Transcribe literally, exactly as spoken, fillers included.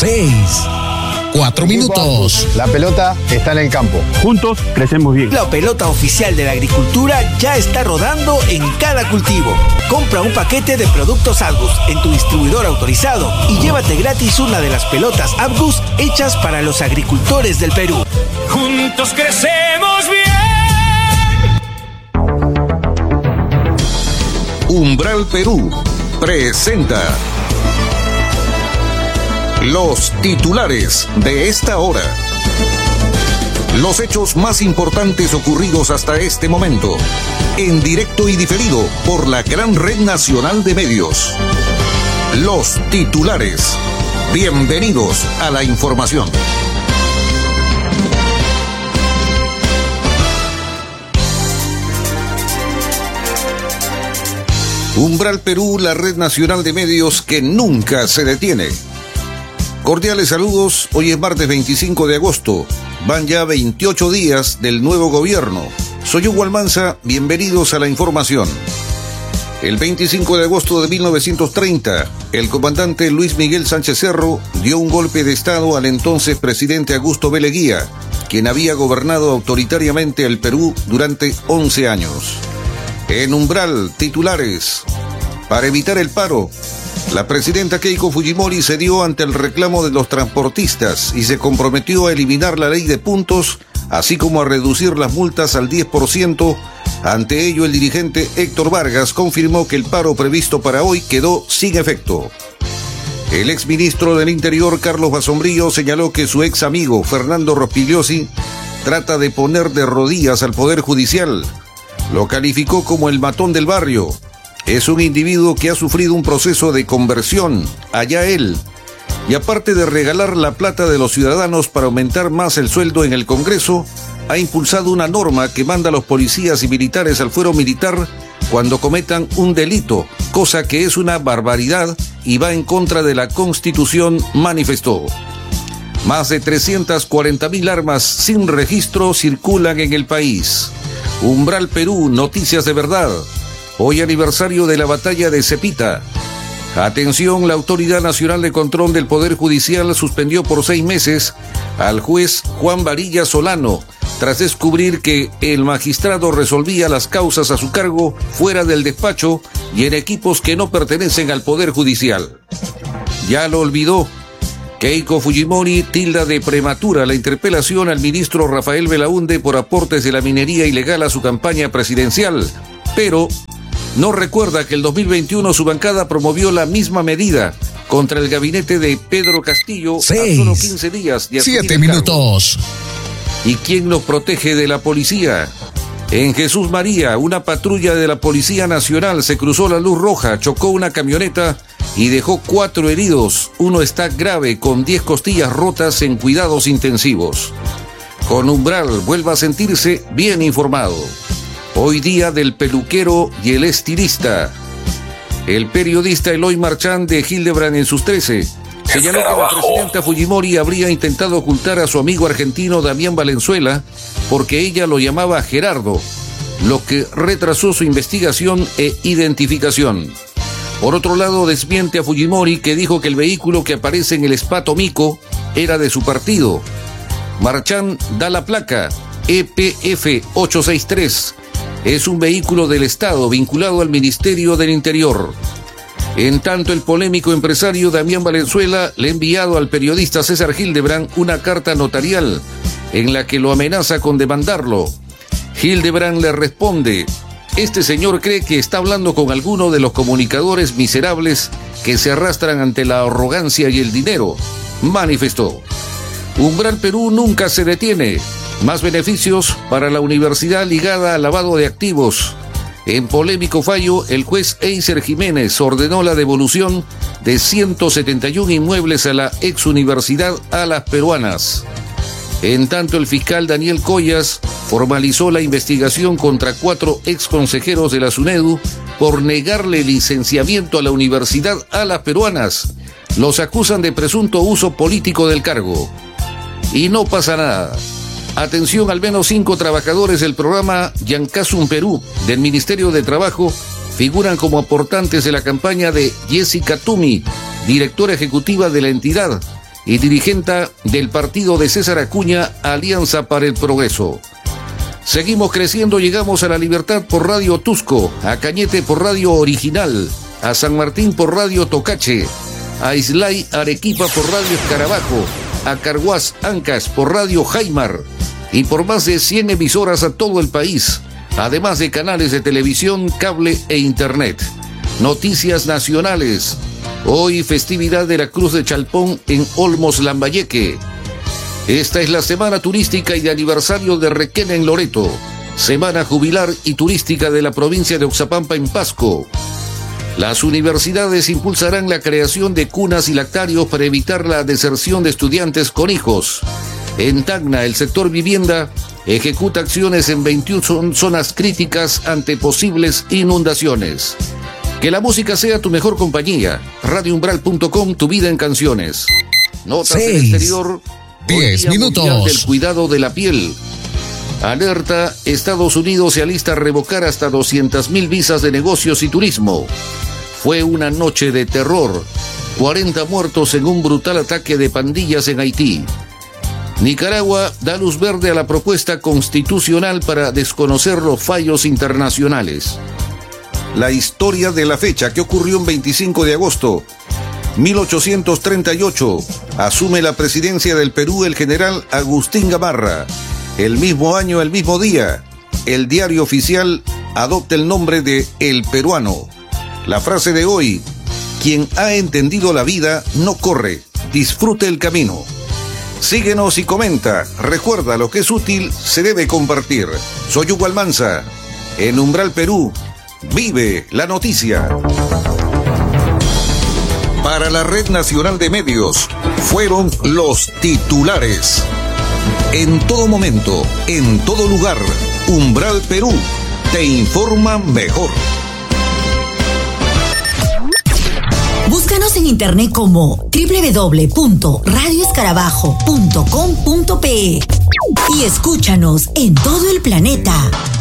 Seis. Cuatro minutos. La pelota está en el campo. Juntos crecemos bien. La pelota oficial de la agricultura ya está rodando en cada cultivo. Compra un paquete de productos Abgus en tu distribuidor autorizado y llévate gratis una de las pelotas Abgus hechas para los agricultores del Perú. Juntos crecemos bien. Umbral Perú presenta los titulares de esta hora. Los hechos más importantes ocurridos hasta este momento, en directo y diferido por la gran red nacional de medios. Los titulares. Bienvenidos a la información. Umbral Perú, la red nacional de medios que nunca se detiene. Cordiales saludos, hoy es martes veinticinco de agosto, van ya veintiocho días del nuevo gobierno. Soy Hugo Almanza, bienvenidos a la información. El veinticinco de agosto de mil novecientos treinta, el comandante Luis Miguel Sánchez Cerro dio un golpe de estado al entonces presidente Augusto B. Leguía, quien había gobernado autoritariamente el Perú durante once años. En Umbral, titulares. Para evitar el paro, la presidenta Keiko Fujimori cedió ante el reclamo de los transportistas y se comprometió a eliminar la ley de puntos, así como a reducir las multas al diez por ciento. Ante ello, el dirigente Héctor Vargas confirmó que el paro previsto para hoy quedó sin efecto. El exministro del Interior, Carlos Basombrillo, señaló que su ex amigo, Fernando Rospigliosi, trata de poner de rodillas al Poder Judicial. Lo calificó como el matón del barrio. Es un individuo que ha sufrido un proceso de conversión, allá él. Y aparte de regalar la plata de los ciudadanos para aumentar más el sueldo en el Congreso, ha impulsado una norma que manda a los policías y militares al fuero militar cuando cometan un delito, cosa que es una barbaridad y va en contra de la Constitución, manifestó. Más de trescientas cuarenta mil armas sin registro circulan en el país. Umbral Perú, noticias de verdad. Hoy aniversario de la batalla de Cepita. Atención, la Autoridad Nacional de Control del Poder Judicial suspendió por seis meses al juez Juan Varilla Solano, tras descubrir que el magistrado resolvía las causas a su cargo fuera del despacho y en equipos que no pertenecen al Poder Judicial. Ya lo olvidó. Keiko Fujimori tilda de prematura la interpelación al ministro Rafael Belaúnde por aportes de la minería ilegal a su campaña presidencial, pero no recuerda que el dos mil veintiuno su bancada promovió la misma medida contra el gabinete de Pedro Castillo. Seis. A solo quince días de asumir Siete el cargo. minutos. ¿Y quién nos protege de la policía? En Jesús María, una patrulla de la Policía Nacional se cruzó la luz roja, chocó una camioneta y dejó cuatro heridos. Uno está grave, con diez costillas rotas en cuidados intensivos. Con Umbral, vuelva a sentirse bien informado. Hoy día del peluquero y el estilista. El periodista Eloy Marchand de Hildebrand en sus trece señaló que la presidenta Fujimori habría intentado ocultar a su amigo argentino Damián Valenzuela porque ella lo llamaba Gerardo, lo que retrasó su investigación e identificación. Por otro lado, desmiente a Fujimori, que dijo que el vehículo que aparece en el Espato Mico era de su partido. Marchand da la placa E P F ochocientos sesenta y tres. Es un vehículo del Estado vinculado al Ministerio del Interior. En tanto, el polémico empresario Damián Valenzuela le ha enviado al periodista César Hildebrand una carta notarial en la que lo amenaza con demandarlo. Hildebrand le responde: este señor cree que está hablando con alguno de los comunicadores miserables que se arrastran ante la arrogancia y el dinero, manifestó. Umbral Perú nunca se detiene. Más beneficios para la universidad ligada al lavado de activos. En polémico fallo, el juez Eiser Jiménez ordenó la devolución de ciento setenta y uno inmuebles a la ex universidad Alas Peruanas. En tanto, el fiscal Daniel Collas formalizó la investigación contra cuatro ex consejeros de la SUNEDU por negarle licenciamiento a la Universidad Alas Peruanas. Los acusan de presunto uso político del cargo. Y no pasa nada. Atención, al menos cinco trabajadores del programa Yancasum Perú del Ministerio de Trabajo figuran como aportantes de la campaña de Jessica Tumi, directora ejecutiva de la entidad, y dirigente del partido de César Acuña, Alianza para el Progreso. Seguimos creciendo, llegamos a La Libertad por Radio Tusco, a Cañete por Radio Original, a San Martín por Radio Tocache, a Islay Arequipa por Radio Escarabajo, a Carhuaz Ancas por Radio Jaimar y por más de cien emisoras a todo el país, además de canales de televisión, cable e internet. Noticias nacionales. Hoy festividad de la Cruz de Chalpón en Olmos, Lambayeque. Esta es la semana turística y de aniversario de Requena en Loreto, semana jubilar y turística de la provincia de Oxapampa en Pasco. Las universidades impulsarán la creación de cunas y lactarios para evitar la deserción de estudiantes con hijos. En Tacna, el sector vivienda ejecuta acciones en veintiuna zonas críticas ante posibles inundaciones. Que la música sea tu mejor compañía. radio umbral punto com, tu vida en canciones. Notas del exterior. diez minutos. Mundial del cuidado de la piel. Alerta, Estados Unidos se alista a revocar hasta doscientas mil visas de negocios y turismo. Fue una noche de terror. cuarenta muertos en un brutal ataque de pandillas en Haití. Nicaragua da luz verde a la propuesta constitucional para desconocer los fallos internacionales. La historia de la fecha que ocurrió el veinticinco de agosto. mil ochocientos treinta y ocho, asume la presidencia del Perú el general Agustín Gamarra. El mismo año, el mismo día, el diario oficial adopta el nombre de El Peruano. La frase de hoy: quien ha entendido la vida no corre, disfrute el camino. Síguenos y comenta. Recuerda, lo que es útil se debe compartir. Soy Hugo Almanza. En Umbral Perú, vive la noticia. Para la Red Nacional de Medios, fueron los titulares. En todo momento, en todo lugar, Umbral Perú te informa mejor. Búscanos en internet como doble u doble u doble u punto radio escarabajo punto com punto pe y escúchanos en todo el planeta.